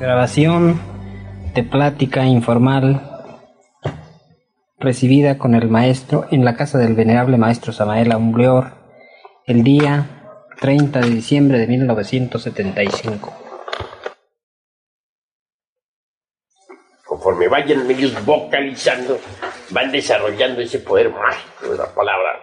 Grabación de plática informal recibida con el maestro en la casa del venerable maestro Samael Aumbleor el día 30 de diciembre de 1975. Conforme vayan ellos vocalizando, van desarrollando ese poder mágico de la palabra.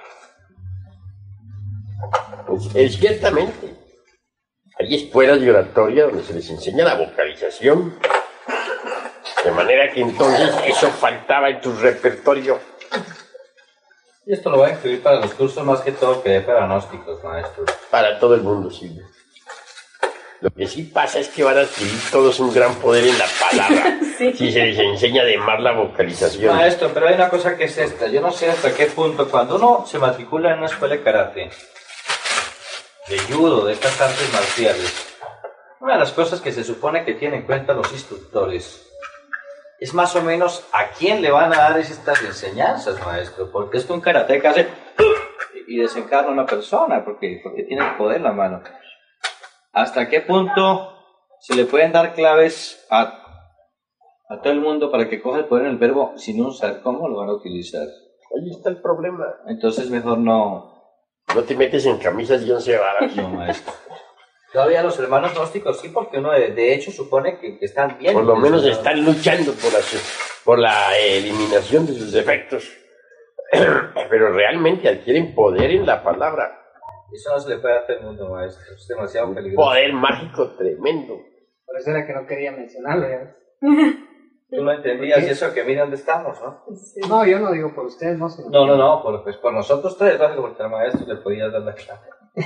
Pues, ciertamente, hay escuelas de oratoria donde se les enseña la vocalización, de manera que entonces eso faltaba en tu repertorio. Y esto lo va a incluir para los cursos más que todo que de pronósticos, maestro. Para todo el mundo, sí. Lo que sí pasa es que van a adquirir todos un gran poder en la palabra, sí, si se les enseña además la vocalización. Maestro, pero hay una cosa que es esta. Yo no sé hasta qué punto, cuando uno se matricula en una escuela de karate, de judo, de estas artes marciales, una de las cosas que se supone que tienen en cuenta los instructores es más o menos a quién le van a dar estas enseñanzas, maestro, porque es que un karateca hace y desencarna a una persona porque tiene el poder en la mano. ¿Hasta qué punto se le pueden dar claves a todo el mundo para que coja el poder en el verbo sin uno saber cómo lo van a utilizar? Ahí está el problema. Entonces mejor no te metes en camisas y 11 varas. No, maestro. Todavía los hermanos gnósticos sí, porque uno de hecho supone que están bien. Por lo menos están luchando por la eliminación de sus defectos. Pero realmente adquieren poder en la palabra. Eso no se le puede hacer al mundo, maestro. Es demasiado peligroso. Poder mágico tremendo. Por eso era que no quería mencionarlo, ¿ya? Tú no entendías eso, que mira dónde estamos, ¿no? Sí. No, yo no digo por ustedes, no. Sino no, por nosotros tres, lógico, porque al maestro le podías dar la clave.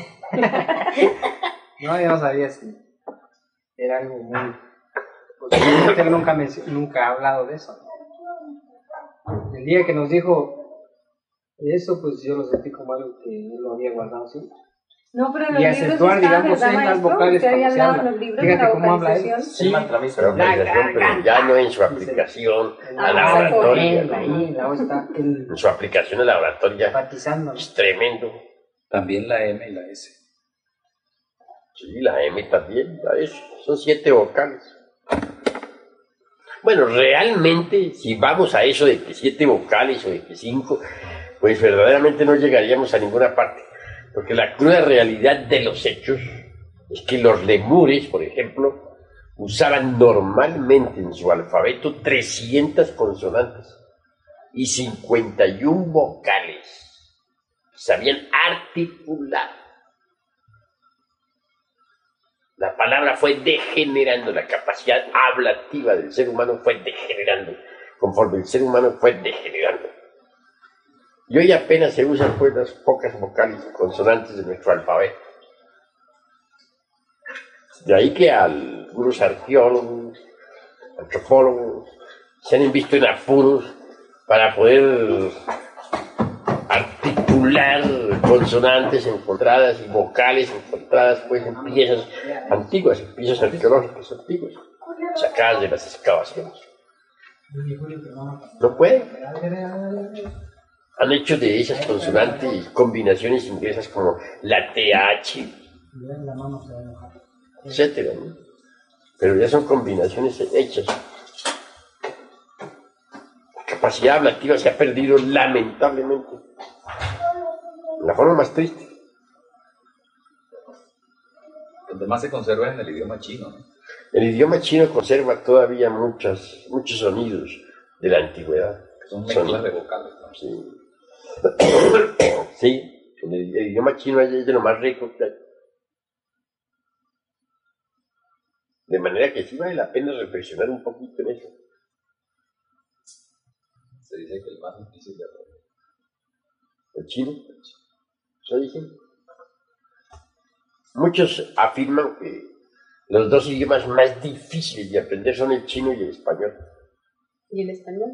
No, yo no sabía si era algo muy... Porque usted nunca ha hablado de eso. El día que nos dijo eso, pues yo lo sentí como algo que él lo había guardado siempre. No, pero y acentuar, digamos, en las vocales cuando se habla. Fíjate cómo habla él. Sí, pero ya no en su aplicación a la oratoria. En su aplicación a la oratoria. Es tremendo. También la M y la S. Sí, la M también, la S. Son 7 vocales. Bueno, realmente, si vamos a eso de que 7 vocales o de que 5, pues verdaderamente no llegaríamos a ninguna parte. Porque la cruda realidad de los hechos es que los lemures, por ejemplo, usaban normalmente en su alfabeto 300 consonantes y 51 vocales. Sabían articular. La palabra fue degenerando, la capacidad hablativa del ser humano fue degenerando, conforme el ser humano fue degenerando. Y hoy apenas se usan pues las pocas vocales y consonantes de nuestro alfabeto. De ahí que algunos arqueólogos, antropólogos, se han visto en apuros para poder articular consonantes encontradas y vocales encontradas pues en piezas antiguas, en piezas arqueológicas antiguas, sacadas de las excavaciones. No pueden. Han hecho de esas consonantes combinaciones inglesas como la TH, etcétera, ¿no? Pero ya son combinaciones hechas. La capacidad hablativa se ha perdido lamentablemente. De la forma más triste. Donde más se conserva es en el idioma chino, ¿no? El idioma chino conserva todavía muchos sonidos de la antigüedad. Son mezclas de vocales, ¿no? Sí. Sí, el idioma chino es de lo más rico que hay. De manera que sí vale la pena reflexionar un poquito en eso. Se dice que el más difícil de aprender. ¿El chino? ¿Eso dicen? Muchos afirman que los dos idiomas más difíciles de aprender son el chino y el español. ¿Y el español?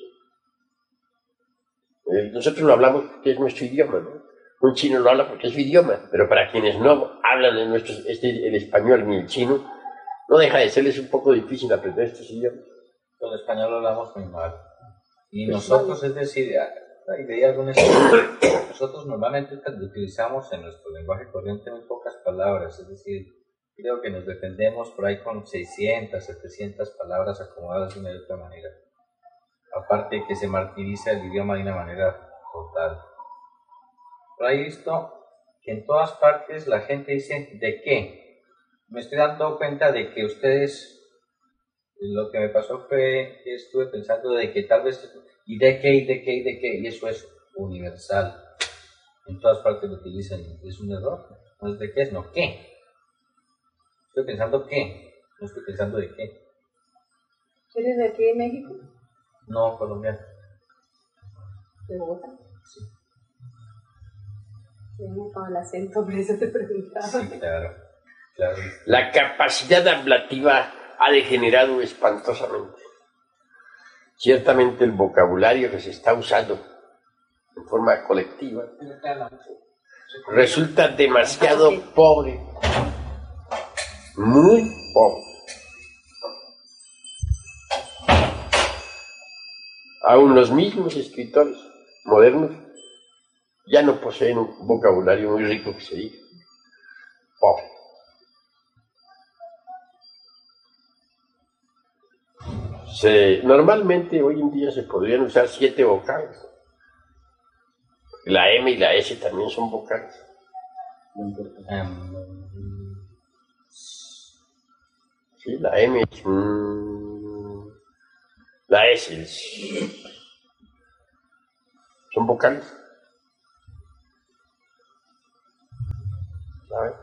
Nosotros lo hablamos porque es nuestro idioma, ¿no? Un chino lo habla porque es su idioma, pero para quienes no hablan el español ni el chino, no deja de serles un poco difícil aprender estos idiomas. El español lo hablamos muy mal. Y nosotros, es decir, hay algunos estudios, nosotros normalmente utilizamos en nuestro lenguaje corriente muy pocas palabras, es decir, creo que nos defendemos por ahí con 600, 700 palabras acomodadas de una y otra manera. Aparte que se martiriza el idioma de una manera total. Por ahí he visto que en todas partes la gente dice ¿de qué? Me estoy dando cuenta de que ustedes, lo que me pasó fue que estuve pensando de que tal vez, ¿y de qué? ¿Y de qué? ¿Y de qué? Y eso es universal. En todas partes lo utilizan. Es un error. No es de qué, es no qué. Estoy pensando qué. No estoy pensando de qué. ¿Eres de aquí de México? No, colombiano. ¿De Bogotá? Sí. Tengo con el acento, por eso te preguntaba. Sí, claro. Claro. La capacidad ablativa ha degenerado espantosamente. Ciertamente el vocabulario que se está usando en forma colectiva resulta demasiado pobre, muy pobre. Aún los mismos escritores modernos ya no poseen un vocabulario muy rico que se diga. Pobre. Normalmente hoy en día se podrían usar 7 vocales. La M y la S también son vocales. Sí, la M es la S es, son vocales. ¿Sabes?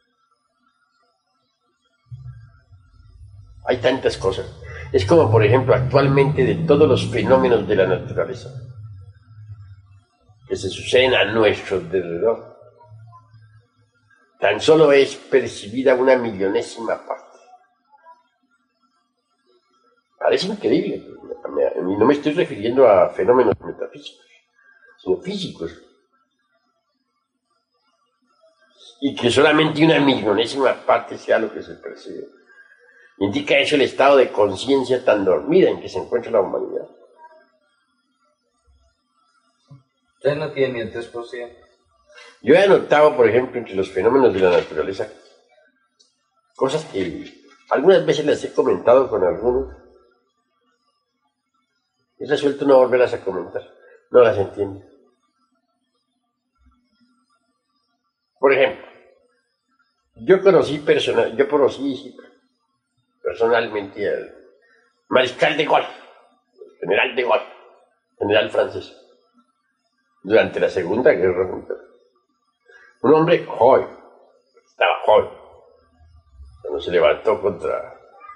Hay tantas cosas. Es como, por ejemplo, actualmente de todos los fenómenos de la naturaleza que se suceden a nuestro alrededor, tan solo es percibida una millonésima parte. Parece increíble. Y no me estoy refiriendo a fenómenos metafísicos, sino físicos. Y que solamente una millonésima parte sea lo que se percibe. Indica eso el estado de conciencia tan dormida en que se encuentra la humanidad. Usted no tiene ni el 3%. Yo he anotado, por ejemplo, entre los fenómenos de la naturaleza, cosas que algunas veces las he comentado con algunos. He resuelto no volverlas a comentar. No las entiendo. Por ejemplo, yo conocí personalmente al mariscal de Gaulle, general de Gaulle, general francés, durante la Segunda Guerra Mundial. Un hombre joven, estaba joven, cuando se levantó contra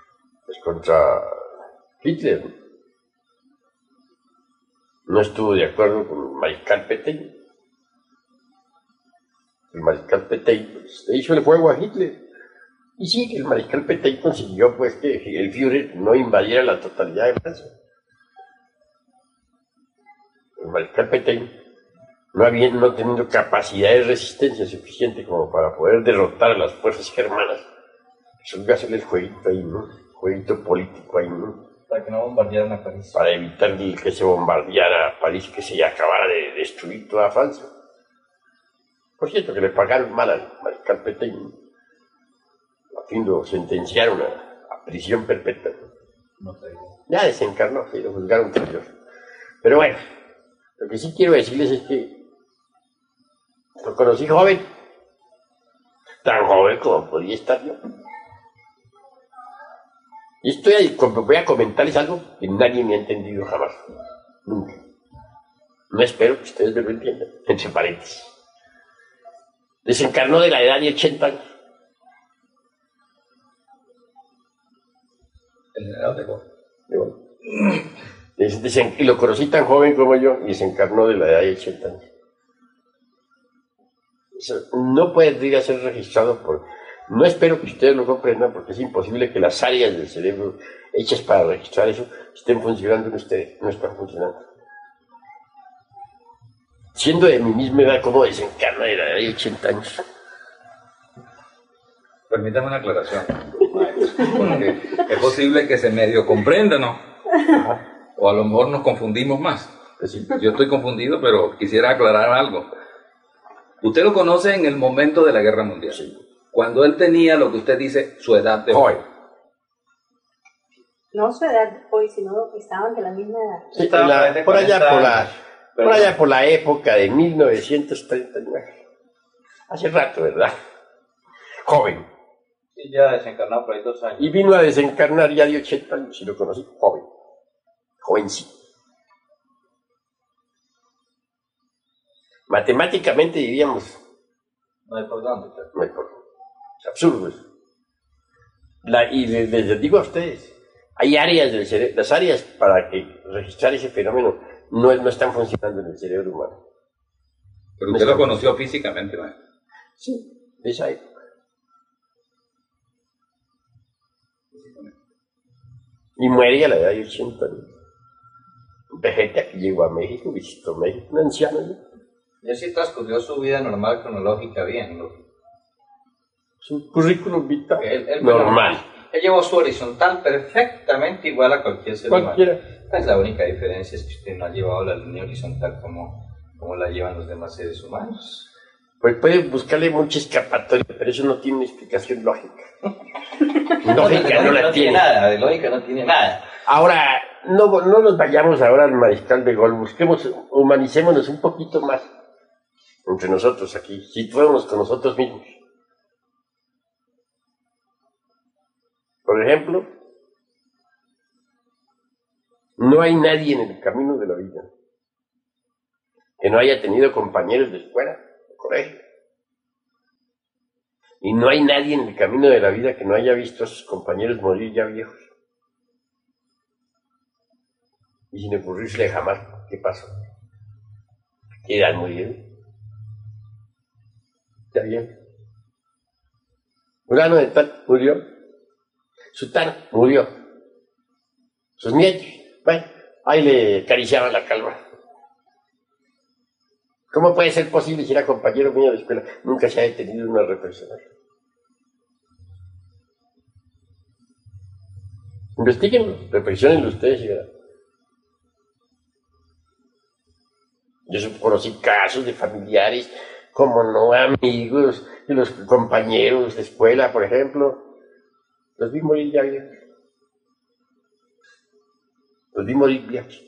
Hitler. No estuvo de acuerdo con el mariscal Pétain. El mariscal Pétain pues, le hizo el fuego a Hitler. Y sí, el mariscal Pétain consiguió pues que el Führer no invadiera la totalidad de Francia. El mariscal Pétain, no teniendo capacidad de resistencia suficiente como para poder derrotar a las fuerzas germanas, resolvió hacerle el jueguito ahí, ¿no? Jueguito político ahí, ¿no? Para que no bombardearan a París. Para evitar que se bombardeara a París, que se acabara de destruir toda Francia. Por cierto, que le pagaron mal al mariscal Pétain. A fin lo sentenciaron a prisión perpetua. No sé. Ya desencarnó, sí, lo juzgaron por Dios. Pero bueno, lo que sí quiero decirles es que lo conocí joven, tan joven como podía estar yo. Y voy a comentarles algo que nadie me ha entendido jamás, nunca. No espero que ustedes me lo entiendan, entre paréntesis. Desencarnó de la edad de 80 años. El general de Gaulle. Y lo conocí tan joven como yo y desencarnó de la edad de 80 años. No puede ir a ser registrado No espero que ustedes lo comprendan porque es imposible que las áreas del cerebro hechas para registrar eso estén funcionando en ustedes. No están funcionando. Siendo de mi misma edad, ¿cómo desencarna de la edad de 80 años? Permítame una aclaración, porque es posible que se medio comprenda, ¿no? O a lo mejor nos confundimos más. Pues sí. Yo estoy confundido, pero quisiera aclarar algo. Usted lo conoce en el momento de la Guerra Mundial. Sí. Cuando él tenía lo que usted dice, su edad de Joven. No su edad hoy, sino que estaban de la misma edad. Sí, Estaba de por allá 40 años. por allá por la época de 1939. Hace rato, ¿verdad? Joven. Sí, ya desencarnado por ahí 2 años. Y vino a desencarnar ya de 80 años, y lo conocí, joven. Jovencito. Matemáticamente diríamos, No hay por dónde, claro. no hay por dónde. Es absurdo eso. Y les digo a ustedes, hay áreas del cerebro, las áreas para que registrar ese fenómeno no están funcionando en el cerebro humano. Pero usted lo conoció físicamente, maestro. Sí, de esa época. Y muere a la edad de 80 años. Un vejete que llegó a México, visitó México, un anciano ya. Y así transcurrió su vida normal, cronológica, bien. Su currículum vital Él normal. Él llevó su horizontal perfectamente igual a cualquier ser Cualquiera. humano. Pues la única diferencia es que usted no ha llevado la línea horizontal como la llevan los demás seres humanos. Pues puede buscarle mucha escapatoria, pero eso no tiene una explicación lógica. Lógica no la tiene. Nada, de lógica no tiene nada. Ahora, no nos vayamos ahora al Mariscal de Gol, humanicémonos un poquito más entre nosotros aquí, situémonos con nosotros mismos. Por ejemplo, no hay nadie en el camino de la vida que no haya tenido compañeros de escuela, de colegio. Y no hay nadie en el camino de la vida que no haya visto a sus compañeros morir ya viejos. Y sin ocurrirse jamás, ¿qué pasó? ¿Qué edad murieron? Ya bien. Fulano de tal murió. Sutano murió. Sus nietos, bueno, ahí le acariciaban la calva. ¿Cómo puede ser posible si era compañero mío de escuela? Nunca se ha detenido una reflexión. Investíguenlo, reflexionenlo ustedes y verán. Yo conocí casos de familiares, como no amigos, de los compañeros de escuela, por ejemplo. Los vi morir ya viejos. Los vi morir viejos.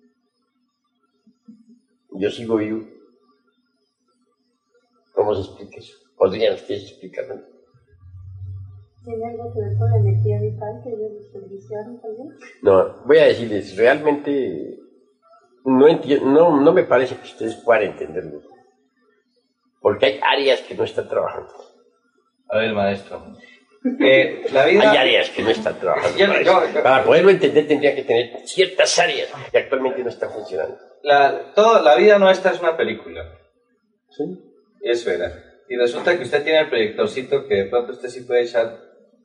Yo sigo vivo. ¿Cómo se explica eso? ¿Podrían ustedes explicarme? ¿Tiene algo que ver con la energía vital que ellos desperdiciaron también? No, voy a decirles, realmente no me parece que ustedes puedan entenderlo. Porque hay áreas que no están trabajando. A ver, maestro. La vida... Hay áreas que no están trabajando. Para poderlo entender tendría que tener ciertas áreas que actualmente no están funcionando. La vida nuestra es una película. ¿Sí? Eso era. Y resulta que usted tiene el proyectorcito que de pronto usted sí puede echar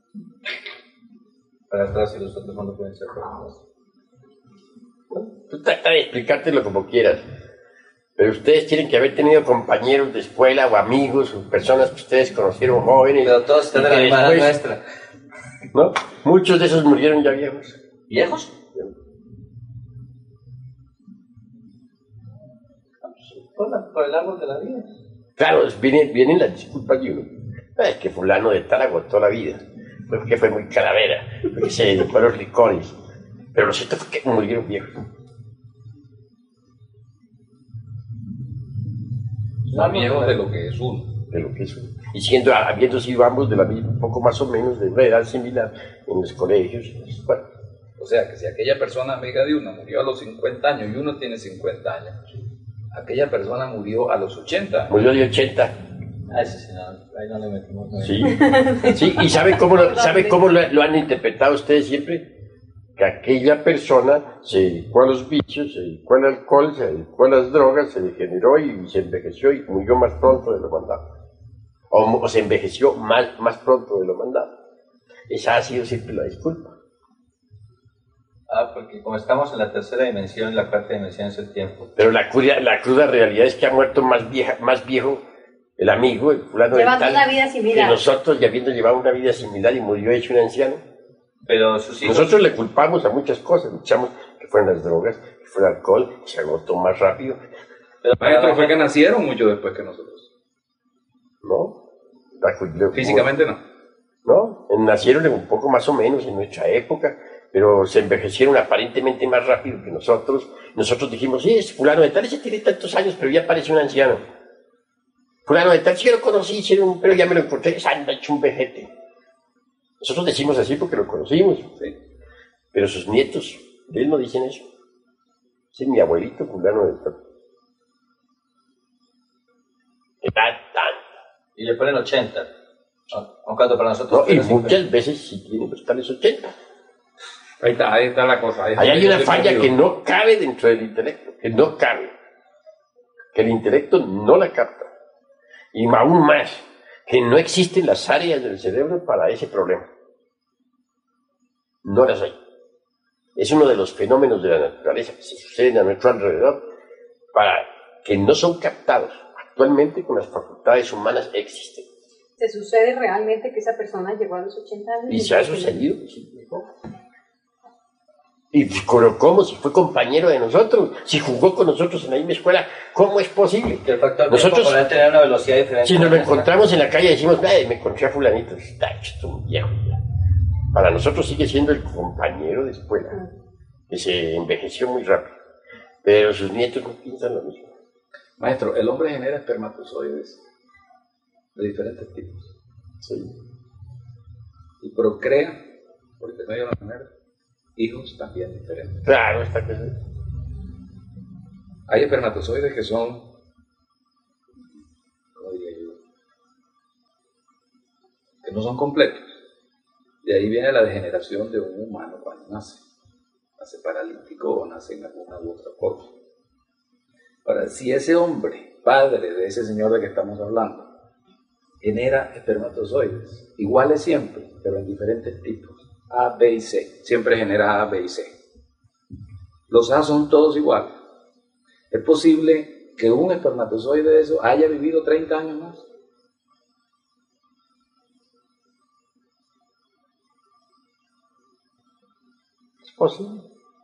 para atrás y los otros no lo pueden echar para atrás. Tú trata de explicártelo como quieras. Pero ustedes tienen que haber tenido compañeros de escuela o amigos o personas que ustedes conocieron jóvenes. Pero todos están de la misma edad nuestra. ¿No? Muchos de esos murieron ya viejos. ¿Viejos? Por el árbol de la vida. Claro, vienen las disculpas de uno. Es que fulano de tal agotó la vida. Fue porque fue muy calavera. Porque se dedicó a los licores. Pero lo cierto fue que murieron viejos. Más viejo de lo que es uno. De lo que es uno. Y habiendo sido ambos de la misma, un poco más o menos de una edad similar en los colegios. Bueno. O sea, que si aquella persona amiga de uno murió a los 50 años y uno tiene 50 años, aquella persona murió a los 80. Murió de 80. Ah, ese señor, ahí no le metimos. Sí, sí. ¿Y sabe cómo lo han interpretado ustedes siempre? Que aquella persona se dedicó a los vicios, se dedicó al alcohol, se dedicó a las drogas, se degeneró y se envejeció y murió más pronto de lo mandado. O se envejeció más pronto de lo mandado. Esa ha sido siempre la disculpa. Ah, porque como estamos en la tercera dimensión, la cuarta dimensión es el tiempo. Pero la cruda realidad es que ha muerto más viejo el amigo, el fulano de tal, una vida similar. que nosotros, ya habiendo llevado una vida similar y murió hecho un anciano. Pero sus hijos... Nosotros le culpamos a muchas cosas, echamos que fueron las drogas, que fue el alcohol, que se agotó más rápido. Maestro, fue que nacieron mucho después que nosotros. ¿No? Físicamente no. ¿No? Nacieron un poco más o menos en nuestra época, pero se envejecieron aparentemente más rápido que nosotros. Nosotros dijimos, sí, es fulano de tal, ese tiene tantos años, pero ya parece un anciano. Fulano de tal, sí, yo lo conocí, pero ya me lo encontré, anda hecho un vejete. Nosotros decimos así porque lo conocimos, ¿sí? Pero sus nietos de él no dicen eso. Ese es mi abuelito fulano de tal. Edad tanta. Y le ponen 80. ¿O cuánto para nosotros? No, y muchas veces sí tienen los tales 80. Ahí está la cosa. Ahí hay una falla que no cabe dentro del intelecto, que no cabe. Que el intelecto no la capta. Y aún más, que no existen las áreas del cerebro para ese problema. No las hay. Es uno de los fenómenos de la naturaleza que se suceden a nuestro alrededor para que no son captados. Actualmente con las facultades humanas existen. ¿Se sucede realmente que esa persona llegó a los 80 años? Y se ha sucedido, sí. Y ¿cómo? Si fue compañero de nosotros, si jugó con nosotros en la misma escuela, ¿cómo es posible? Que el factor nosotros podría tener una velocidad diferente. Si nos lo encontramos en la calle decimos, me encontré a fulanito, está hecho un viejo ya. Para nosotros sigue siendo el compañero de escuela, que se envejeció muy rápido, pero sus nietos no piensan lo mismo. Maestro, el hombre genera espermatozoides de diferentes tipos. Sí. Y procrea, porque no hay una manera, hijos también diferentes. Claro, está que sí. Hay espermatozoides que son, ¿cómo diría yo? Que no son completos. De ahí viene la degeneración de un humano cuando nace. Nace paralítico o nace en alguna u otra cosa. Ahora, si ese hombre, padre de ese señor de que estamos hablando, genera espermatozoides, iguales siempre, pero en diferentes tipos, A, B y C, siempre genera A, B y C. Los A son todos iguales. ¿Es posible que un espermatozoide de eso haya vivido 30 años más? Es posible.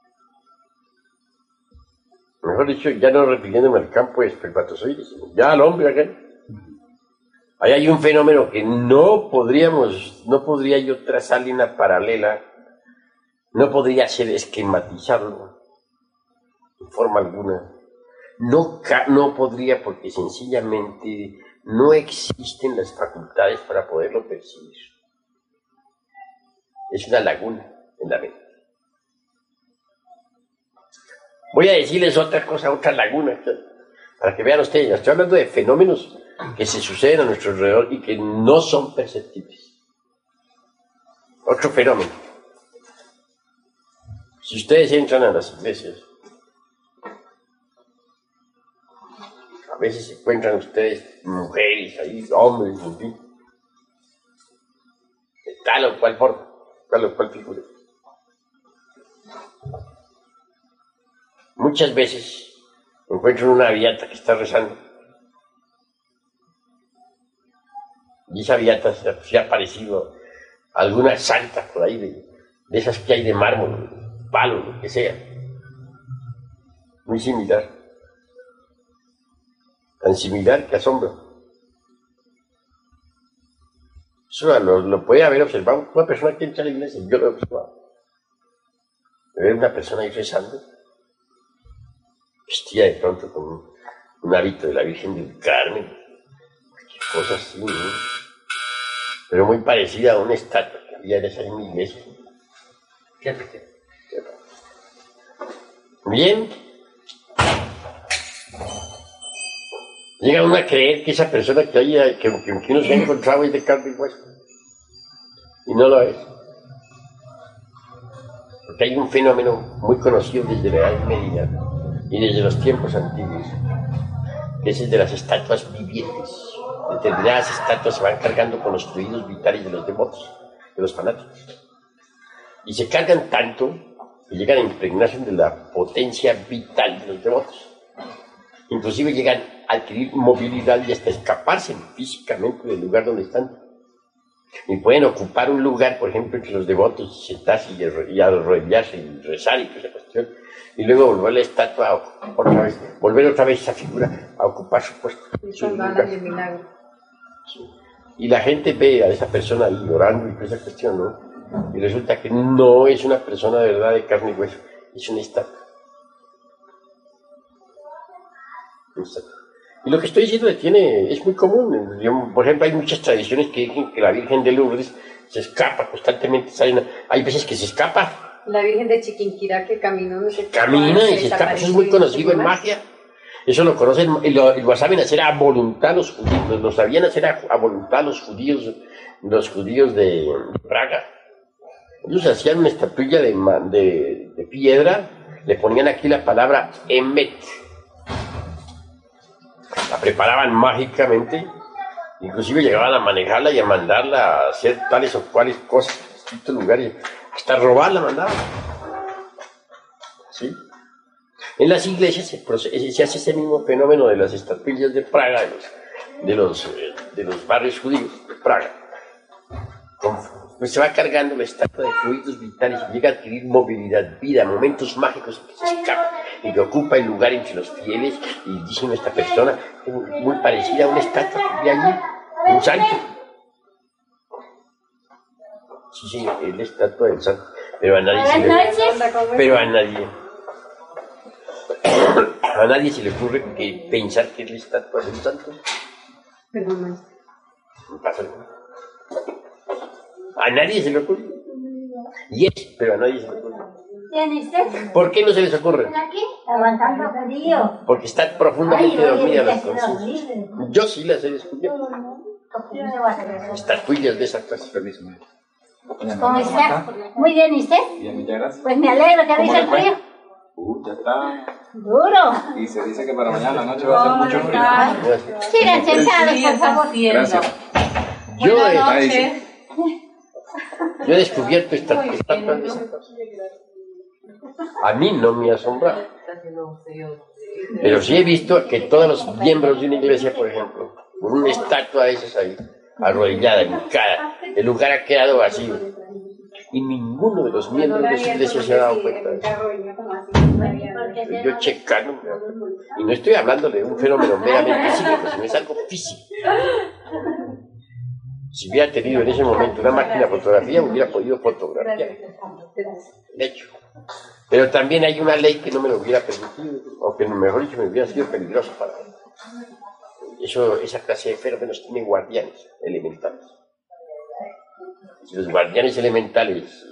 Mejor dicho, ya no refiriéndome al campo de espermatozoides, sino ya al hombre acá. Ahí hay un fenómeno que no podría yo trazarle una paralela, no podría ser esquematizarlo de forma alguna. No podría porque sencillamente no existen las facultades para poderlo percibir. Es una laguna en la mente. Voy a decirles otra cosa, otra laguna, para que vean ustedes. Estoy hablando de fenómenos que se suceden a nuestro alrededor y que no son perceptibles. Otro fenómeno. Si ustedes entran a las iglesias, a veces se encuentran ustedes mujeres ahí, hombres, en fin, de tal o cual forma, tal o cual figura. Muchas veces encuentro una beata que está rezando. Y esa beata se ha parecido a alguna santa por ahí, de esas que hay de mármol, palo, lo que sea. Muy similar. Tan similar que asombra. Eso lo puede haber observado una persona que entra a la iglesia, yo lo he observado. Ver una persona ahí rezando, vestida de pronto con un hábito de la Virgen del Carmen, cosas así, ¿no? Pero muy parecida a una estatua que había de esa en mi iglesia. Bien. Llega uno a creer que esa persona que uno se ha encontrado es de carne y hueso. Y no lo es. Porque hay un fenómeno muy conocido desde la Edad Media y desde los tiempos antiguos, que es el de las estatuas vivientes. Determinadas estatuas se van cargando con los fluidos vitales de los devotos, de los fanáticos. Y se cargan tanto que llegan a impregnarse de la potencia vital de los devotos. Inclusive llegan a adquirir movilidad y hasta escaparse físicamente del lugar donde están. Y pueden ocupar un lugar, por ejemplo, entre los devotos, sentarse y arrodillarse y rezar y toda esa cuestión. Y luego volver la estatua volver otra vez esa figura a ocupar su puesto. Y son ganas de milagro. Sí. Y la gente ve a esa persona ahí llorando y toda esa cuestión, ¿no? Y resulta que no es una persona de verdad de carne y hueso, es una estatua. Y lo que estoy diciendo es muy común. Por ejemplo, hay muchas tradiciones que dicen que la Virgen de Lourdes se escapa constantemente, hay veces que se escapa. La Virgen de Chiquinquirá que caminó, no sé qué. Camina y se escapa, eso es muy conocido en magia. Eso lo conocen y lo saben hacer a voluntad los judíos, lo sabían hacer a voluntad los judíos de Praga. Ellos hacían una estatuilla de piedra, le ponían aquí la palabra Emet, la preparaban mágicamente, inclusive llegaban a manejarla y a mandarla a hacer tales o cuales cosas en distintos lugares, hasta robarla mandaban. ¿Sí? En las iglesias se hace ese mismo fenómeno de las estatuillas de Praga, de los barrios judíos de Praga. Pues se va cargando la estatua de fluidos vitales y llega a adquirir movilidad, vida, momentos mágicos en que se escapa y que ocupa el lugar entre los fieles. Y dicen esta persona, muy parecida a una estatua que vi allí, un santo. Sí, sí, es la estatua del santo, pero a nadie se a nadie se le ocurre pensar que es la estatua del santo. Perdón, a nadie se le ocurre. Pero a nadie se le ocurre. ¿Tiene usted? ¿Por qué no se les ocurre? ¿Aquí? Aguantando frío. Porque están profundamente dormidas las conciencias. Yo sí las he descubierto. Estatuillas de esa clase. Permiso. ¿Cómo está? Muy bien, ¿y usted? Bien, muchas gracias. Pues me alegro que dice el frío. Ya está. Duro. Y se dice que para mañana la noche va a ser mucho frío. Sigan sentados, por favor. Gracias. Yo he descubierto estatuas de esa clase. A mí no me asombra. Pero sí he visto que todos los miembros de una iglesia, por ejemplo, con una estatua de esas ahí, arrodillada, hincada, el lugar ha quedado vacío. Y ninguno de los miembros de esa iglesia se ha dado cuenta de eso. Yo checando, y no estoy hablando de un fenómeno meramente psíquico, sino es algo físico. Si hubiera tenido en ese momento una máquina de fotografía, hubiera podido fotografiar. De hecho. Pero también hay una ley que no me lo hubiera permitido, o que mejor dicho me hubiera sido peligroso para mí. Esa clase de fenómenos tiene guardianes elementales. Si los guardianes elementales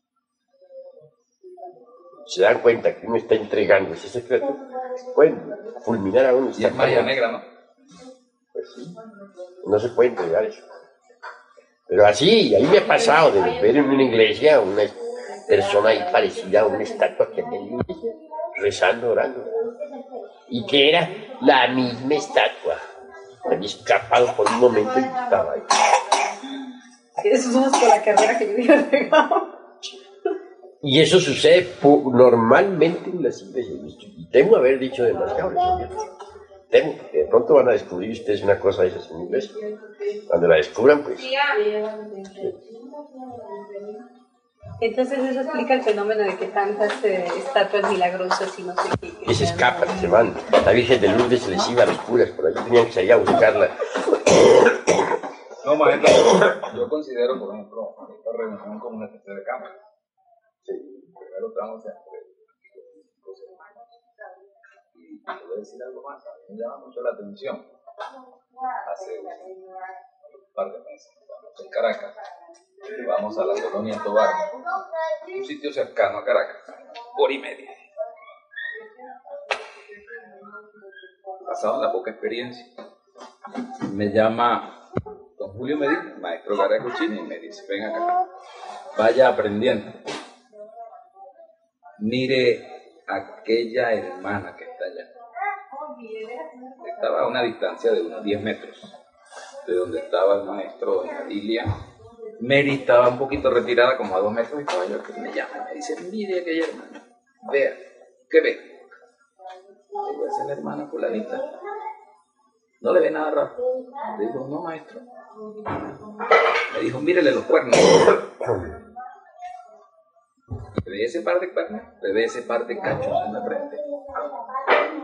se dan cuenta que uno está entregando ese secreto, pueden fulminar a uno. Y es magia negra, ¿no? Pues sí, no se puede entregar eso. Pero así, a mí me ha pasado de ver en una iglesia una persona ahí parecida a una estatua que tenía rezando, orando. Y que era la misma estatua. Había escapado por un momento y estaba ahí. Eso es por la carrera que yo hubiera pegado. Y eso sucede normalmente en las iglesias. Y temo haber dicho demasiado eso. Temo, porque de pronto van a descubrir ustedes una cosa de esas en la iglesia. Cuando la descubran, pues... Entonces eso explica el fenómeno de que tantas estatuas milagrosas y no sé qué. Que se escapan, se van. La Virgen de Lourdes se les iba a los curas, por ahí tenían que salir a buscarla. No, maestro, yo considero, por ejemplo, esta reunión como una tercera cámara. Sí, primero estamos entre los hermanos. Y te voy a decir algo más, a mí me llama mucho la atención. Hace un par de meses, estamos en Caracas, y vamos a la colonia Tobar, un sitio cercano a Caracas, hora y media. Pasado la poca experiencia, me llama don Julio Medina, maestro Garacuchini, y me dice: ven acá, vaya aprendiendo. Mire aquella hermana que está allá. Estaba a una distancia de unos 10 metros de donde estaba el maestro, doña Lilia. Mary estaba un poquito retirada, como a 2 metros, y estaba yo, que me llama y me dice: mire aquella hermana, vea, ¿qué ve? Digo: esa es la hermana fulanita. ¿No le ve nada raro? Le digo: no, maestro. Me dijo: mírele los cuernos. ¿Le ve ese par de cuernos? ¿Le ve ese par de cachos en la frente?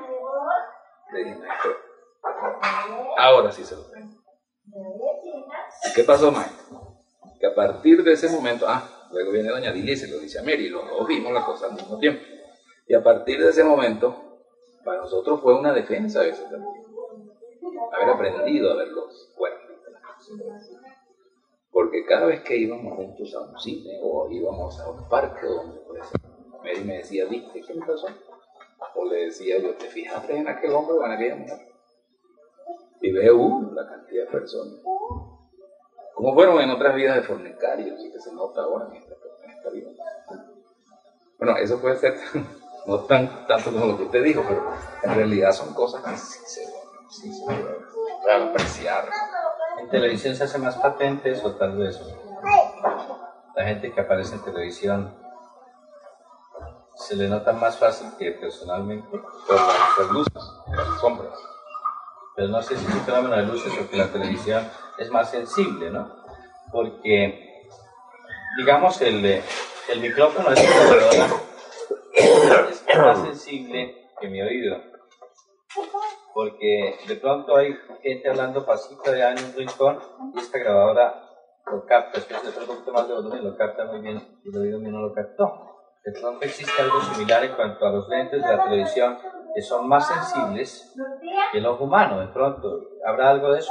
Le dije: maestro, ahora sí se lo ve. ¿Qué pasó, maestro? Que a partir de ese momento, luego viene doña Dilia y se lo dice a Mary, y los dos vimos la cosa al mismo tiempo. Y a partir de ese momento, para nosotros fue una defensa eso también. Haber aprendido a ver los cuerpos de las personas. Porque cada vez que íbamos juntos a un cine o íbamos a un parque donde pues, Mary me decía, ¿viste qué me pasó? O le decía yo, ¿te fijaste en aquel hombre o en aquella mujer? Y veo la cantidad de personas. Como fueron en otras vidas de fornicarios y que se nota ahora en esta vida. Bueno, eso puede ser no tanto como lo que usted dijo, pero en realidad son cosas que sí se pueden apreciar. En televisión se hace más patente eso, tal vez. La gente que aparece en televisión se le nota más fácil que personalmente Por las luces, las sombras. pero no sé si es un fenómeno de luces o que la televisión es más sensible, ¿no? Porque, digamos, el micrófono es más sensible que mi oído. Porque de pronto hay gente hablando pasito allá en un rincón y esta grabadora lo capta, después le pone un poquito más de volumen y lo capta muy bien y el oído mío no lo captó. De pronto existe algo similar en cuanto a los lentes de la televisión que son más sensibles que el ojo humano. De pronto, ¿habrá algo de eso?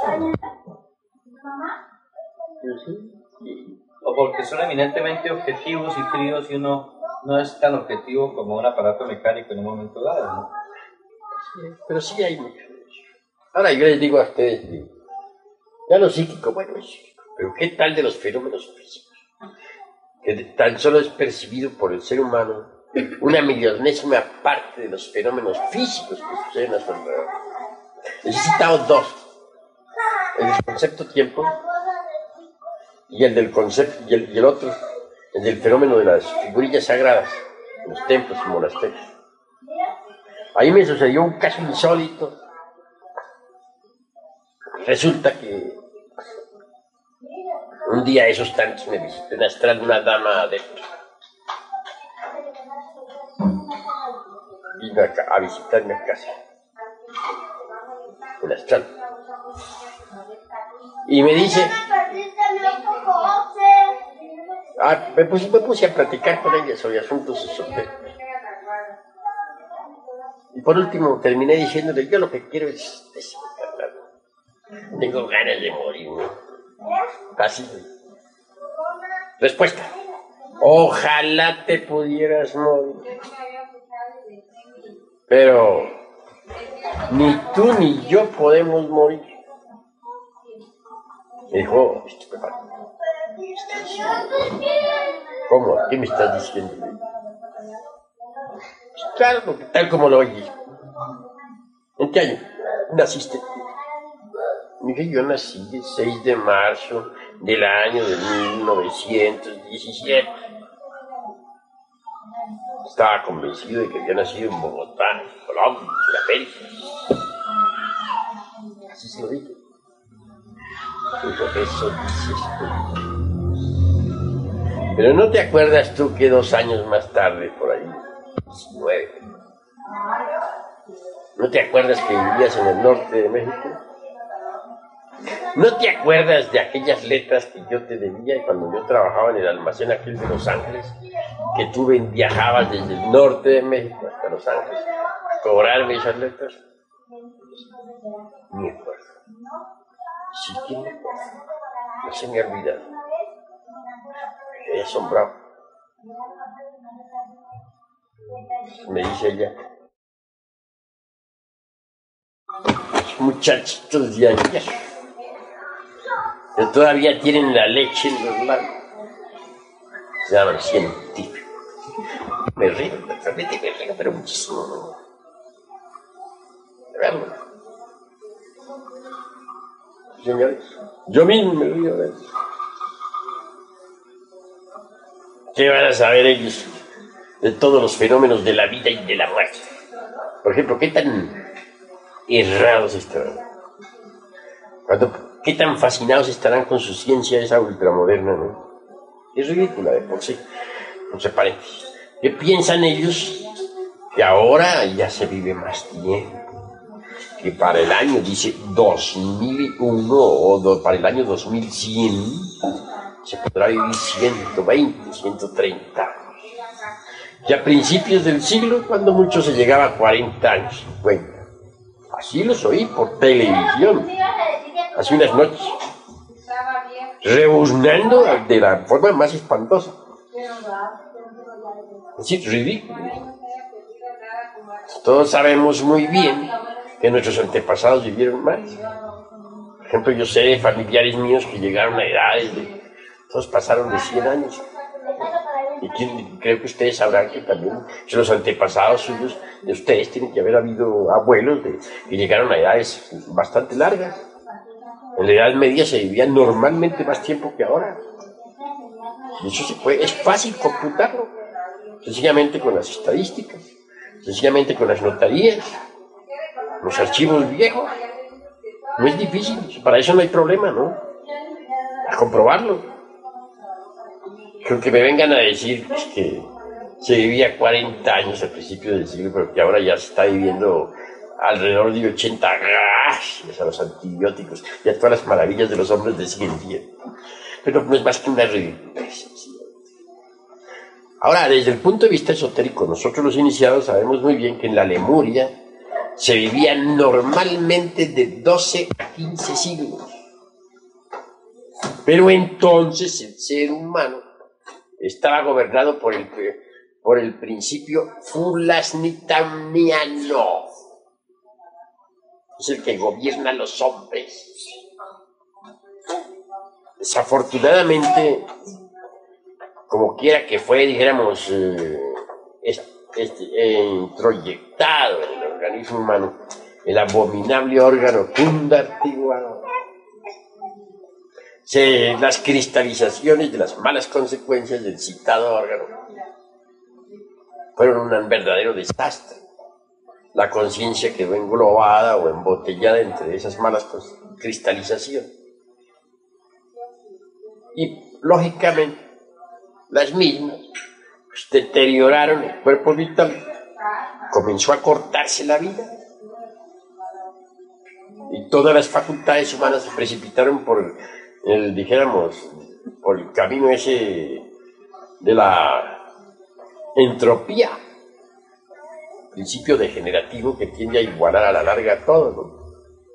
O porque son eminentemente objetivos y fríos y uno no es tan objetivo como un aparato mecánico en un momento dado, ¿no? Pero sí hay mucho de eso. Ahora yo les digo a ustedes, ya lo psíquico, bueno, es psíquico, pero ¿qué tal de los fenómenos físicos? Que tan solo es percibido por el ser humano una millonésima parte de los fenómenos físicos que suceden a su alrededor. Les he citado dos: el del concepto tiempo y el del concepto y el otro, el del fenómeno de las figurillas sagradas en los templos y monasterios. Ahí me sucedió un caso insólito. Resulta que un día esos tantos me visitó en astral una dama adepta. Vino a visitarme a casa, en astral. Y me dice, me puse a platicar con ella sobre asuntos esotéricos. Y por último terminé diciéndole, yo lo que quiero es desencarnar. Tengo ganas de morirme. Así. Respuesta: ojalá te pudieras morir. Pero ni tú ni yo podemos morir. Me dijo, ¿cómo? ¿Qué me estás diciendo? Claro, tal como lo oyes. ¿En qué año naciste? Mire, yo nací el 6 de marzo del año de 1917. Estaba convencido de que había nacido en Bogotá, Colombia, Sudamérica. Así se lo dije. Dijo, eso dices tú. Pero ¿no te acuerdas tú que 2 años más tarde, por ahí, 19, ¿no te acuerdas que vivías en el norte de México? ¿No te acuerdas de aquellas letras que yo te debía cuando yo trabajaba en el almacén aquel de Los Ángeles? Que tú viajabas desde el norte de México hasta Los Ángeles a cobrarme esas letras. Me acuerdo. Sí que me acuerdo. No se me ha olvidado. Me quedé asombrado. Me dice ella, los muchachitos de ayer que todavía tienen la leche en los labios se llaman científicos. Me río, realmente me río, pero muchísimo. Veanlo. Señores, yo mismo me río de eso. ¿Qué van a saber ellos de todos los fenómenos de la vida y de la muerte? Por ejemplo, ¿qué tan errados estarán? ¿Qué tan fascinados estarán con su ciencia esa ultramoderna, no? Es ridícula de por sí. No se paréntesis. ¿Qué piensan ellos? Que ahora ya se vive más tiempo, que para el año, dice, 2001 o para el año 2100, se podrá vivir 120, 130 años. Y a principios del siglo, cuando mucho se llegaba a 40 años, 50. Así los oí por televisión, hace unas noches, rebuznando de la forma más espantosa. Es decir, ridículo. Todos sabemos muy bien que nuestros antepasados vivieron más. Por ejemplo, yo sé de familiares míos que llegaron a edades todos pasaron de 100 años. Y creo que ustedes sabrán que también los antepasados suyos de ustedes tienen que haber habido abuelos que llegaron a edades bastante largas. En la Edad Media se vivía normalmente más tiempo que ahora. Y eso es fácil computarlo, sencillamente con las estadísticas, sencillamente con las notarías, los archivos viejos. No es difícil, para eso no hay problema, ¿no? A comprobarlo. Creo que me vengan a decir que se vivía 40 años al principio del siglo, pero que ahora ya se está viviendo alrededor de 80, gracias a los antibióticos y a todas las maravillas de los hombres de ciencia. Pero no es más que una ridiculez. Ahora, desde el punto de vista esotérico, nosotros los iniciados sabemos muy bien que en la Lemuria se vivía normalmente de 12 a 15 siglos. Pero entonces el ser humano estaba gobernado por el principio fulasnitaniano. Es el que gobierna a los hombres. Desafortunadamente, como quiera que fue, dijéramos, introyectado en el organismo humano, el abominable órgano Kundartigua, las cristalizaciones de las malas consecuencias del citado órgano fueron un verdadero desastre. La conciencia quedó englobada o embotellada entre esas malas cristalizaciones. Y, lógicamente, las mismas deterioraron el cuerpo vital, comenzó a cortarse la vida y todas las facultades humanas se precipitaron por el camino ese de la entropía, principio degenerativo que tiende a igualar a la larga todo, ¿no?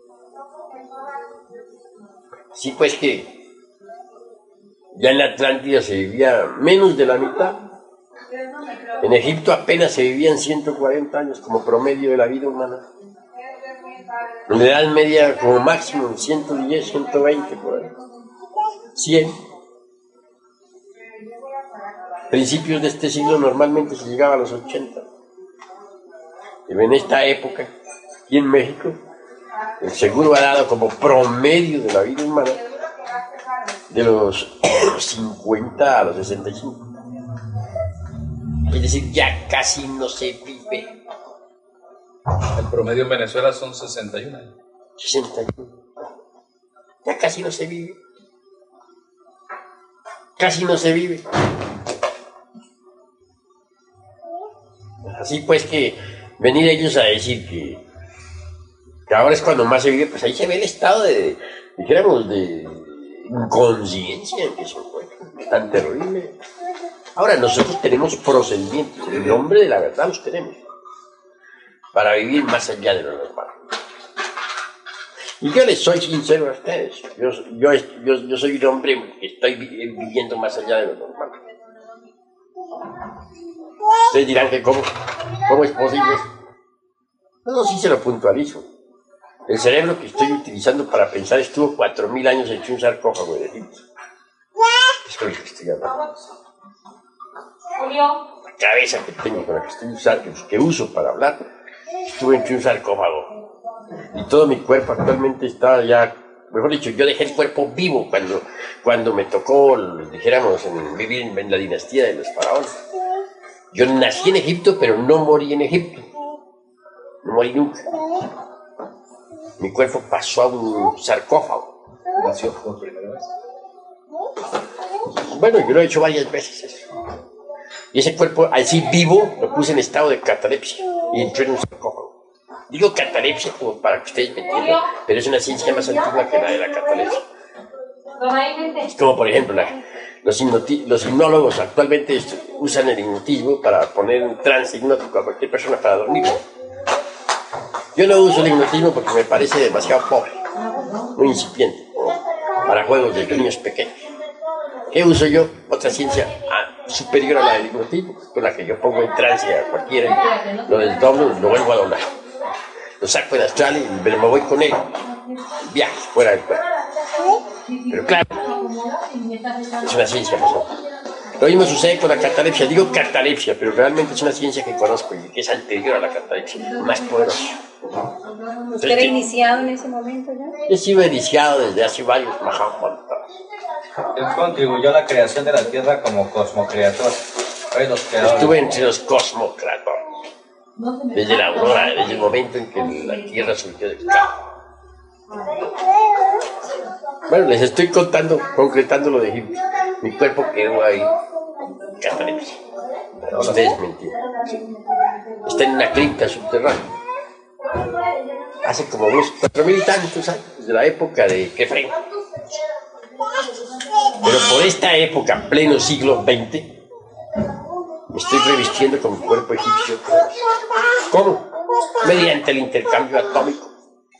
Sí, pues que ya en la Atlántida se vivía menos de la mitad. En Egipto apenas se vivían 140 años como promedio de la vida humana. En la Edad Media como máximo 110, 120 por ahí. 100. Principios de este siglo normalmente se llegaba a los 80. Pero en esta época, aquí en México, el seguro ha dado como promedio de la vida humana de los 50 a los 65. Es decir, ya casi no se vive. El promedio en Venezuela son 61 años. 61. Ya casi no se vive. Casi no se vive. Así pues que venir ellos a decir que ahora es cuando más se vive, pues ahí se ve el estado de inconsciencia en que se encuentra. Es tan terrible. Ahora nosotros tenemos procedimientos, en nombre de la verdad los tenemos, para vivir más allá de lo normal. Y yo les soy sincero a ustedes, yo soy un hombre que estoy viviendo más allá de lo normal. Ustedes dirán que cómo es posible eso. No, sí se lo puntualizo. El cerebro que estoy utilizando para pensar estuvo 4000 años hecho un sarcófago de Egipto. Es lo que estoy hablando. La cabeza que tengo con la que estoy usando, que uso para hablar, estuve en un sarcófago. Y todo mi cuerpo actualmente está ya, mejor dicho, yo dejé el cuerpo vivo cuando me tocó, dijéramos, vivir en la dinastía de los faraones. Yo nací en Egipto, pero no morí en Egipto. No morí nunca. Mi cuerpo pasó a un sarcófago. ¿Nació por primera vez? Bueno, yo lo he hecho varias veces eso. Y ese cuerpo, así vivo, lo puse en estado de catalepsia y entré en un sarcófago. Digo catalepsia como para que ustedes me entiendan, pero es una ciencia más antigua que la de la catalepsia. Es como, por ejemplo, los hipnólogos actualmente usan el hipnotismo para poner en trance hipnótico a cualquier persona para dormirlo. Yo no uso el hipnotismo porque me parece demasiado pobre, muy incipiente, para juegos de niños pequeños. ¿Qué uso yo? Otra ciencia superior a la del hipnotismo, con la que yo pongo en trance a cualquiera, lo desdoblo, lo vuelvo a doblar. Lo saco en astral y me voy con él. Viaje fuera del cuerpo. Pero claro, es una ciencia más otra. Lo mismo sucede con la catalepsia. Digo catalepsia, pero realmente es una ciencia que conozco y que es anterior a la catalepsia, más poderosa. ¿Usted era iniciado en ese momento ya? He sido iniciado desde hace varios mahamontras. Él contribuyó a la creación de la Tierra como cosmocreador. Los creadores. Estuve entre los cosmocreadores. Desde la aurora, desde el momento en que la Tierra surgió del caos. Bueno, les estoy concretando lo de Egipto. Mi cuerpo quedó ahí, catalepsia. Ustedes me entienden. Está en una cripta subterránea. Hace como unos 4.000 y tantos años, desde la época de Kefren. Pero por esta época, pleno siglo XX, me estoy revistiendo con mi cuerpo egipcio. ¿Cómo? Mediante el intercambio atómico.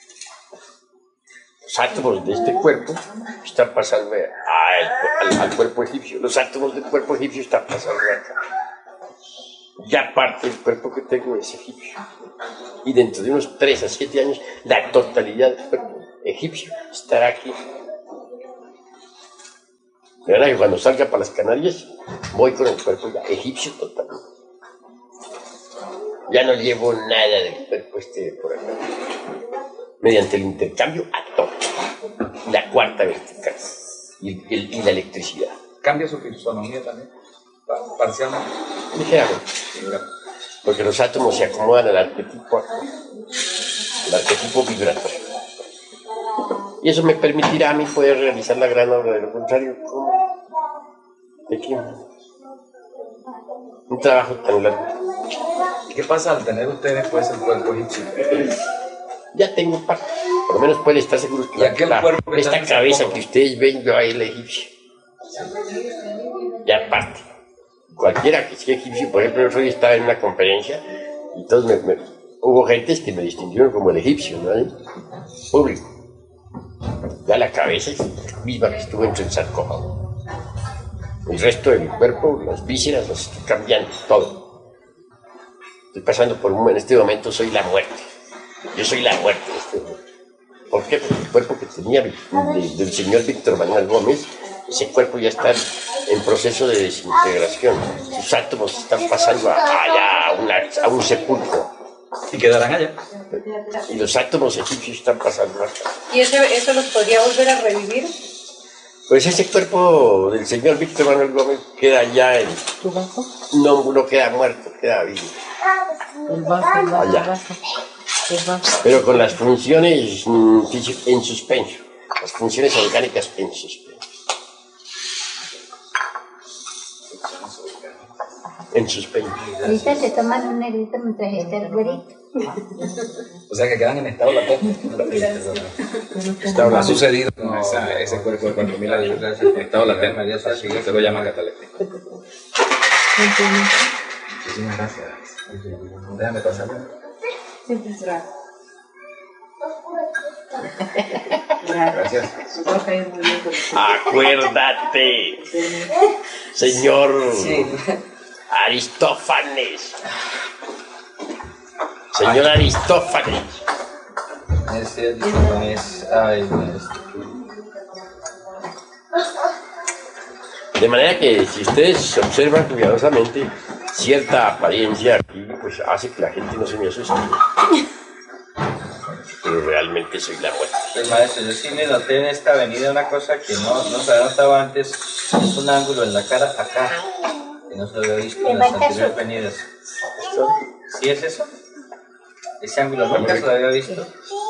Los átomos de este cuerpo están pasando al cuerpo egipcio. Los átomos del cuerpo egipcio están pasando acá. Ya parte del cuerpo que tengo es egipcio. Y dentro de unos 3 a 7 años, la totalidad del cuerpo egipcio estará aquí. De verdad que cuando salga para las Canarias, voy con el cuerpo ya egipcio totalmente. Ya no llevo nada del cuerpo por acá. Mediante el intercambio atómico, la cuarta vertical y la electricidad. ¿Cambia su fisonomía también? Parcialmente. Ligeramente. Porque los átomos se acomodan al arquetipo vibratorio. Y eso me permitirá a mí poder realizar la gran obra de lo contrario. ¿De qué? Un trabajo tan largo. ¿Qué pasa al tener ustedes pues el cuerpo egipcio? Ya tengo parte. Por lo menos pueden estar seguros que esta cabeza que ustedes ven, yo ahí la egipcia. Ya parte. Cualquiera que sea egipcio, por ejemplo, el otro día estaba en una conferencia y todos hubo gentes que me distinguieron como el egipcio, ¿no? Público. Ya la cabeza es la misma que estuvo entre el sarcófago. El resto del cuerpo, las vísceras, las estoy cambiando, todo. Estoy pasando por en este momento soy la muerte. Yo soy la muerte en este momento. ¿Por qué? Porque el cuerpo que tenía del señor Víctor Manuel Gómez, ese cuerpo ya está en proceso de desintegración. Sus átomos están pasando allá a un sepulcro. ¿Y quedarán allá? Y los átomos egipcios están pasando acá. ¿Y eso los podría volver a revivir? Pues ese cuerpo del señor Víctor Manuel Gómez queda ya en... No queda muerto, queda vivo. Allá. Pero con las funciones en suspenso. Las funciones orgánicas en suspenso. En suspenso. Ahorita se toman un negrito mientras está el güerito. O sea que quedan en estado latente. Ha sucedido con ese cuerpo de 4.000 años en estado latente. Se lo llama catalepsia. Muchísimas gracias. Déjame pasar. Gracias. Acuérdate, señor Aristófanes. Señor Aristófanes. De manera que si ustedes observan cuidadosamente, cierta apariencia aquí pues hace que la gente no se me asuste. Pero realmente soy la muerte. Pues maestro, yo sí me noté en esta avenida una cosa que no se había notado antes. Es un ángulo en la cara acá, que no se había visto en las anteriores venidas. ¿Sí es eso? Ese ángulo nunca se lo había visto.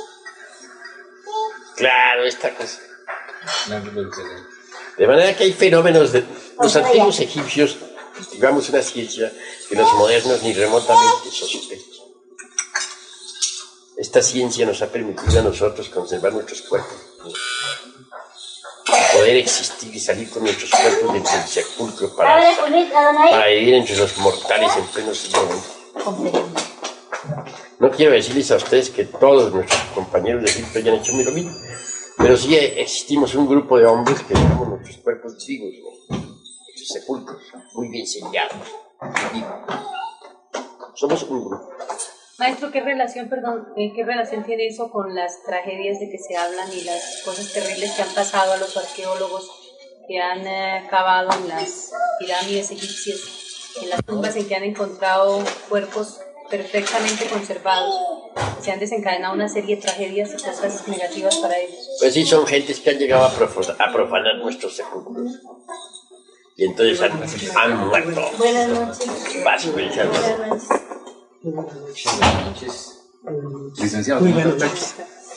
Claro, esta cosa. Un ángulo diferente. De manera que hay fenómenos de los antiguos egipcios, digamos una ciencia que los modernos ni remotamente sospechan. esta ciencia nos ha permitido a nosotros conservar nuestros cuerpos, poder existir y salir con nuestros cuerpos del sepulcro para vivir entre los mortales en pleno siglo XX. No quiero decirles a ustedes que todos nuestros compañeros de Egipto hayan hecho lo mismo, pero sí existimos un grupo de hombres que tenemos nuestros cuerpos vivos, nuestros sepulcros, muy bien sellados, vivos. Somos un grupo. Maestro, ¿qué relación tiene eso con las tragedias de que se hablan y las cosas terribles que han pasado a los arqueólogos que han cavado en las pirámides egipcias, en las tumbas en que han encontrado cuerpos perfectamente conservados? Se han desencadenado una serie de tragedias y cosas negativas para ellos. Pues sí, son gentes que han llegado a profanar nuestros sepulcros. Y entonces han muerto. Buenas noches. Buenas noches. Licenciado. Muy buenas noches.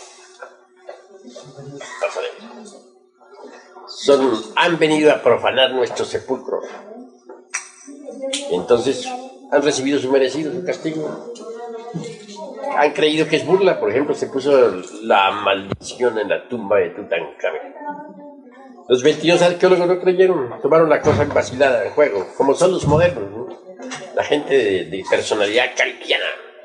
Han venido a profanar nuestros sepulcros. Entonces han recibido su merecido, su castigo. Han creído que es burla. Por ejemplo, se puso la maldición en la tumba de Tutankamón. Los 22 arqueólogos no creyeron, tomaron la cosa vacilada en juego, como son los modernos, ¿no? La gente de personalidad calquiana.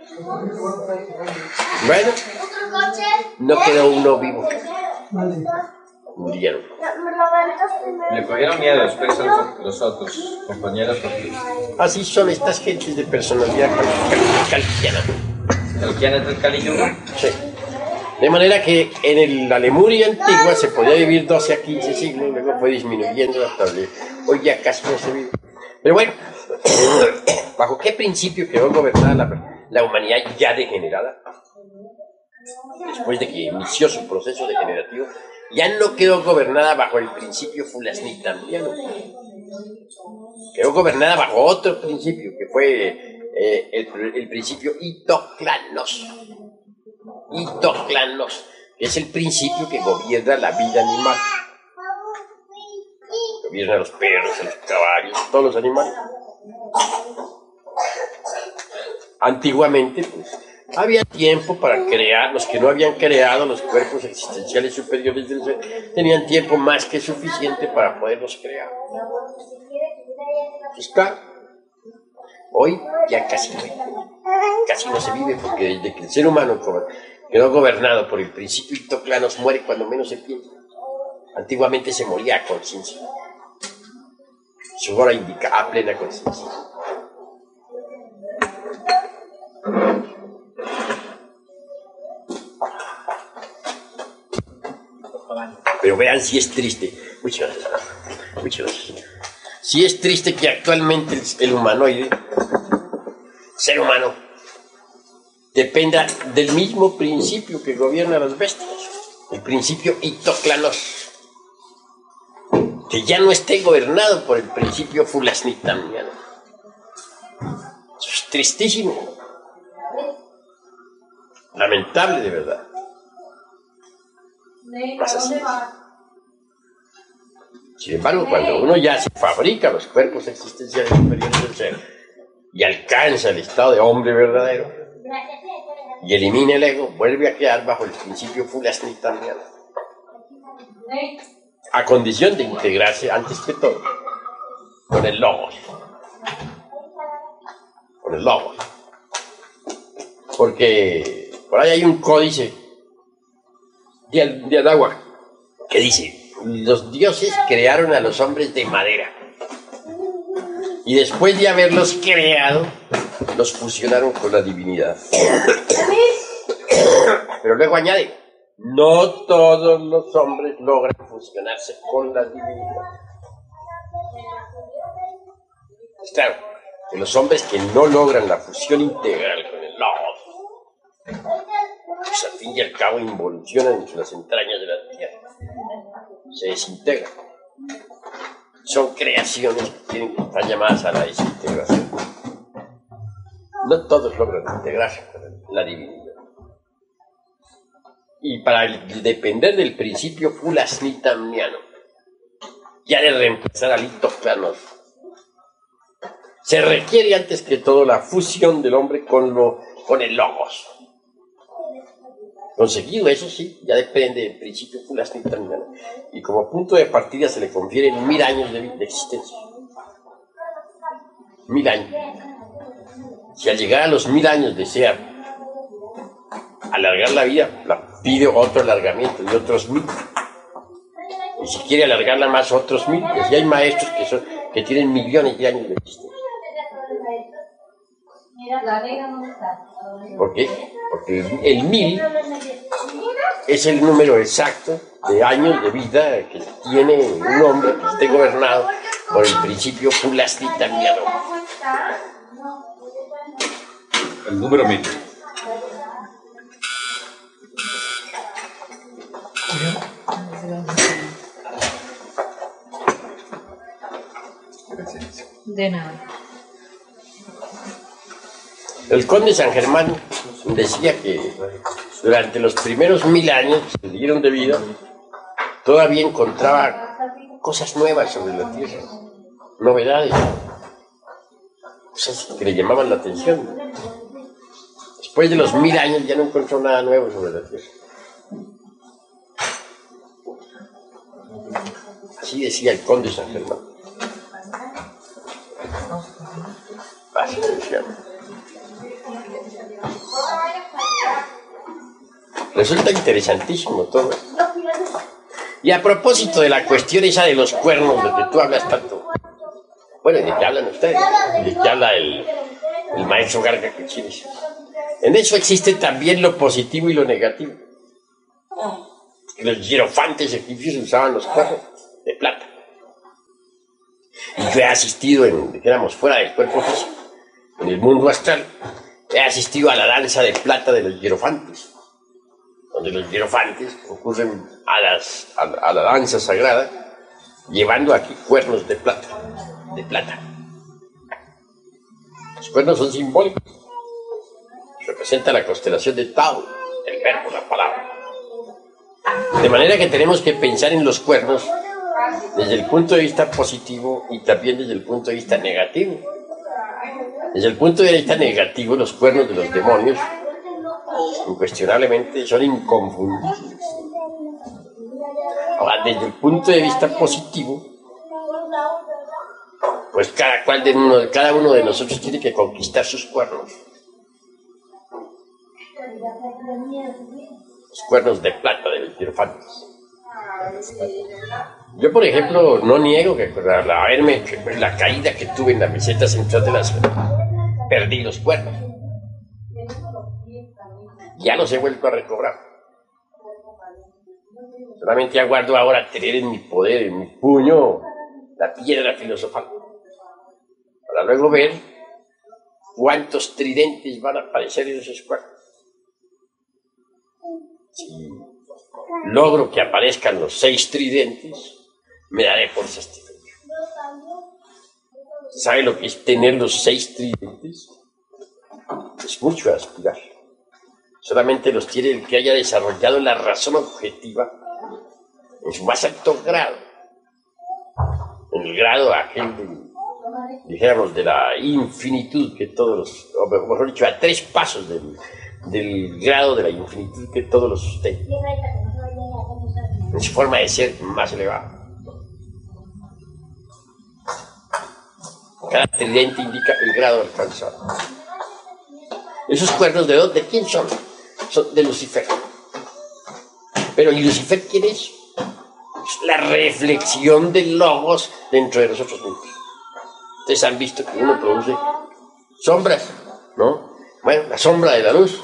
Bueno, no quedó uno vivo. Murieron. Le cogieron miedo después a los otros compañeros. Así son estas gentes de personalidad calquiana. ¿Calquiana es del Kali Yuga? Sí. De manera que en la Lemuria antigua se podía vivir 12 a 15 siglos, luego fue disminuyendo hasta hoy ya casi no se vive. Pero bueno, ¿bajo qué principio quedó gobernada la humanidad ya degenerada? Después de que inició su proceso degenerativo, ya no quedó gobernada bajo el principio fulasnitambiano. Quedó gobernada bajo otro principio, que fue el principio Itoclanos. Itoclanos, que es el principio que gobierna la vida animal. Gobierna a los perros, a los caballos, todos los animales. Antiguamente, pues, había tiempo para crear. Los que no habían creado los cuerpos existenciales superiores del ser tenían tiempo más que suficiente para poderlos crear. Pues claro, hoy ya casi no se vive, porque desde que el ser humano quedó gobernado por el principio Itoclanos, muere cuando menos se piensa. Antiguamente se moría a conciencia. Su hora indica a plena conciencia. Pero vean si es triste. Muchas gracias. Si es triste que actualmente el humanoide, ser humano, dependa del mismo principio que gobierna a las bestias, el principio Itoclanos, que ya no esté gobernado por el principio fulasnitamiano. Eso es tristísimo, lamentable de verdad. Pasa así. Sin embargo, cuando uno ya se fabrica los cuerpos existenciales superiores del ser y alcanza el estado de hombre verdadero y elimina el ego, vuelve a quedar bajo el principio fulasnitamiano, a condición de integrarse antes que todo con el logos. Porque por ahí hay un códice de Adáhuac que dice: los dioses crearon a los hombres de madera y después de haberlos creado, los fusionaron con la divinidad. Pero luego añade: no todos los hombres logran fusionarse con la divinidad. Pues claro, que los hombres que no logran la fusión integral con el logos, pues al fin y al cabo involucionan en las entrañas de la tierra, se desintegran. Son creaciones que están llamadas a la desintegración. No todos logran integrarse con la divinidad. Y para depender del principio fulasnitamiano, ya de reemplazar al Itoclanos, se requiere antes que todo la fusión del hombre con el logos. Conseguido eso sí, ya depende del principio Pulaskita, y como punto de partida se le confieren 1000 años de existencia. 1000 años. Si al llegar a los 1000 años desea alargar la vida, pide otro alargamiento de otros 1000. Y si quiere alargarla más otros 1000, pues ya hay maestros que tienen millones de años de existencia. ¿Por qué? Porque el 1000 es el número exacto de años de vida que tiene un hombre que esté gobernado por el principio Pulaskita Miado. El número 1000. De nada. El conde San Germán decía que durante los primeros 1000 años que le dieron de vida, todavía encontraba cosas nuevas sobre la tierra, novedades, cosas que le llamaban la atención. Después de los 1000 años ya no encontró nada nuevo sobre la tierra. Así decía el conde San Germán. Así decía. Resulta interesantísimo todo. Y a propósito de la cuestión esa de los cuernos, de que tú hablas tanto, bueno, ¿de qué hablan ustedes? ¿De qué habla el maestro Garga Cuchines? En eso existe también lo positivo y lo negativo. Los hierofantes egipcios usaban los cuernos de plata. Y yo he asistido, dijéramos, fuera del cuerpo físico, en el mundo astral, he asistido a la danza de plata de los hierofantes, donde los hierofantes concurren a la danza sagrada, llevando aquí cuernos de plata, Los cuernos son simbólicos. Representa la constelación de Tao, el verbo, la palabra. De manera que tenemos que pensar en los cuernos desde el punto de vista positivo y también desde el punto de vista negativo. Desde el punto de vista negativo, los cuernos de los demonios, incuestionablemente, son inconfundibles. Ahora, desde el punto de vista positivo, pues cada uno de nosotros tiene que conquistar sus cuernos. Los cuernos de plata de los hierofantes. Yo, por ejemplo, no niego que la caída que tuve en la meseta central de la ciudad, perdí los cuernos. Ya los he vuelto a recobrar. Solamente aguardo ahora tener en mi poder, en mi puño, la piedra filosofal, para luego ver cuántos tridentes van a aparecer en esos cuernos. Si logro que aparezcan los 6 tridentes, me daré por satisfecho. ¿Sabe lo que es tener los 6 tridentes? Es mucho aspirar. Solamente los tiene el que haya desarrollado la razón objetiva en su más alto grado. En el grado aquel, dijéramos, de la infinitud que todos, o mejor dicho, a 3 pasos del grado de la infinitud que todos los sostienen. En su forma de ser más elevada. Cada tridente indica el grado alcanzado. ¿Esos cuernos de quién son? Son de Lucifer. Pero ¿y Lucifer quién es? Es la reflexión del logos dentro de nosotros mismos. Ustedes han visto que uno produce sombras, ¿no? Bueno, la sombra de la luz.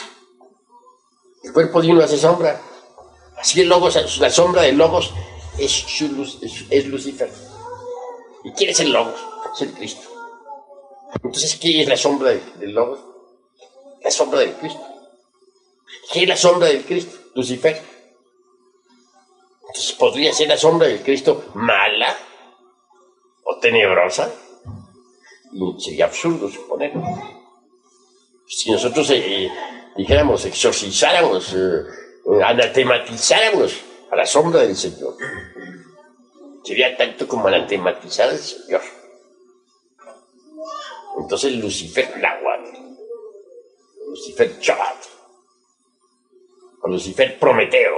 El cuerpo de uno hace sombra. Así el logos, la sombra del logos es Lucifer. ¿Y quién es el logos? Es el Cristo. Entonces, ¿qué es la sombra del logos? La sombra del Cristo. ¿Qué es la sombra del Cristo? Lucifer. Entonces, ¿podría ser la sombra del Cristo mala o tenebrosa? Y sería absurdo suponerlo. Si nosotros dijéramos, exorcizáramos, anatematizáramos a la sombra del Señor, sería tanto como anatematizar al Señor. Entonces Lucifer Nahuatl, Lucifer Chabat, o Lucifer Prometeo,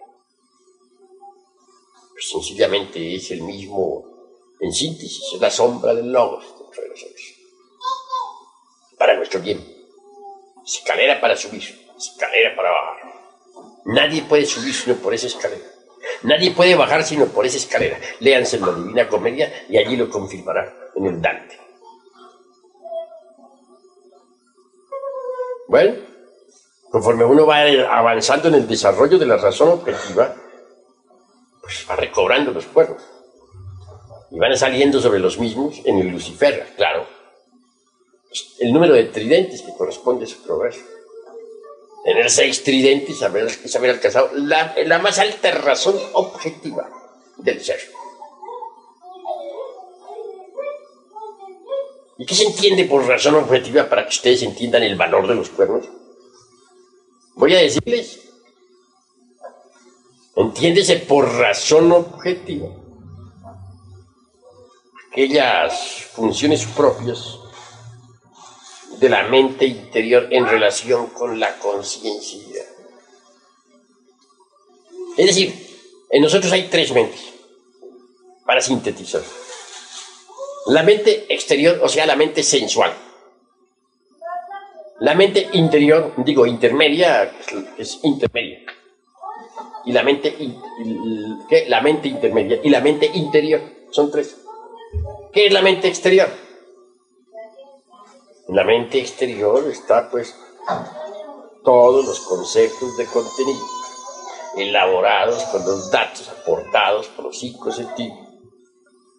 pues sencillamente es el mismo, en síntesis, es la sombra del Logos dentro de nosotros, para nuestro bien. Escalera para subir, escalera para bajar. Nadie puede subir sino por esa escalera. Nadie puede bajar sino por esa escalera. Léanse en la Divina Comedia y allí lo confirmará en el Dante. Bueno, conforme uno va avanzando en el desarrollo de la razón objetiva, pues va recobrando los cuernos. Y van saliendo sobre los mismos en el Lucifer, claro. El número de tridentes que corresponde a su progreso. Tener 6 tridentes es haber alcanzado la más alta razón objetiva del ser. ¿Y qué se entiende por razón objetiva para que ustedes entiendan el valor de los cuernos? Voy a decirles. Entiéndese por razón objetiva aquellas funciones propias de la mente interior en relación con la conciencia. Es decir, en nosotros hay 3 mentes, para sintetizar. La mente exterior, o sea, la mente sensual. La mente interior, digo, intermedia, es intermedia. Y la mente, la mente intermedia y la mente interior, son 3. ¿Qué es la mente exterior? En la mente exterior está, pues, todos los conceptos de contenido, elaborados con los datos aportados por los 5 sentidos,